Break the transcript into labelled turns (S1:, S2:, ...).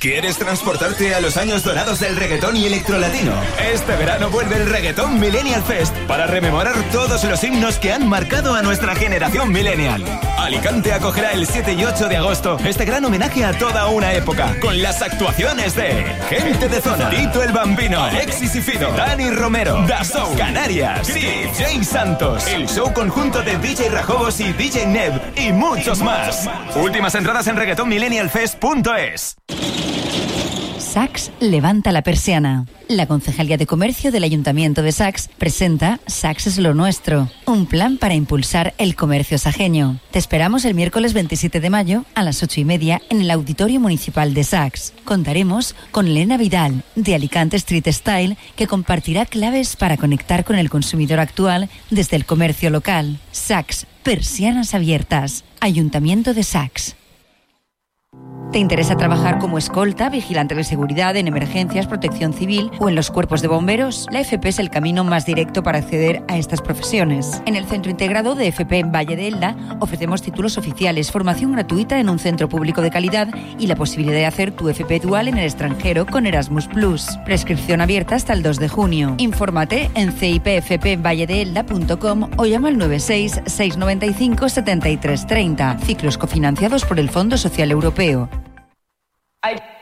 S1: ¿Quieres transportarte a los años dorados del reggaetón y electrolatino? Este verano vuelve el Reggaeton Millennial Fest para rememorar todos los himnos que han marcado a nuestra generación millennial. Alicante acogerá el 7 y 8 de agosto este gran homenaje a toda una época, con las actuaciones de Gente de Zona, Tito el Bambino, Alexis y Fido, Dani Romero, Da Soul, Canarias, DJ Santos, el show conjunto de DJ Rajobos y DJ Neb y muchos más. Últimas entradas en reggaetonmillennialfest.es.
S2: Sax levanta la persiana. La Concejalía de Comercio del Ayuntamiento de Sax presenta Sax es lo nuestro, un plan para impulsar el comercio sajeño. Te esperamos el miércoles 27 de mayo a las 8:30 en el Auditorio Municipal de Sax. Contaremos con Elena Vidal, de Alicante Street Style, que compartirá claves para conectar con el consumidor actual desde el comercio local. Sax, persianas abiertas. Ayuntamiento de Sax. ¿Te interesa trabajar como escolta, vigilante de seguridad, en emergencias, protección civil o en los cuerpos de bomberos? La FP es el camino más directo para acceder a estas profesiones. En el Centro Integrado de FP en Valle de Elda ofrecemos títulos oficiales, formación gratuita en un centro público de calidad y la posibilidad de hacer tu FP dual en el extranjero con Erasmus+. Prescripción abierta hasta el 2 de junio. Infórmate en cipfpvalledeelda.com o llama al 96 695 7330. Ciclos cofinanciados por el Fondo Social Europeo.